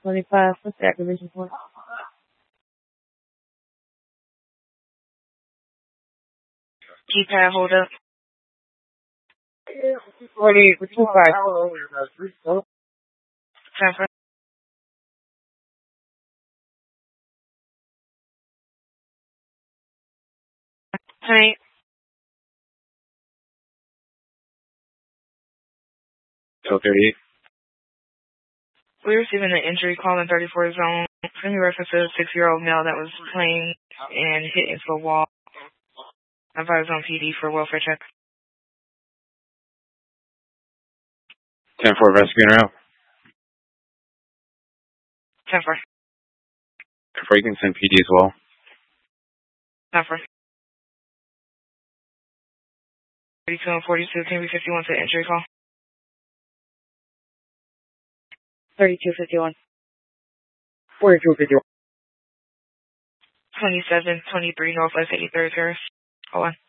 25. What's the activation for? Keypad, hold up. 40, 25. Transfer. Hey, Okay. we received an injury call in 34 zone. Friendly reference to a 6-year-old male that was playing and hit into a wall. Advised on PD for welfare check. 10-4 rescue now. 10-4. 10-4, you can send PD as well. 10-4. 32 and 42, can we 51 to injury call? 3251. 4251. 2723 Northwest 83rd Terrace. Hold on.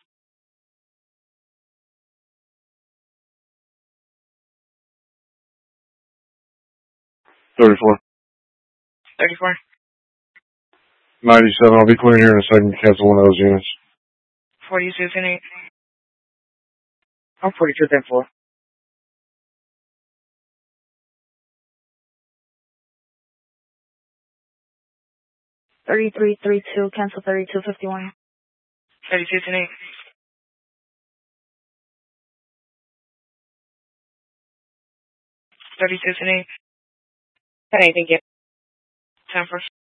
34. 34. 97, I'll be clear here in a second to cancel one of those units. 42 10-8. I'm 42 10-4. 3332, cancel 3251. 32 10-8. 32 10-8. 10-8, thank you. 10-4.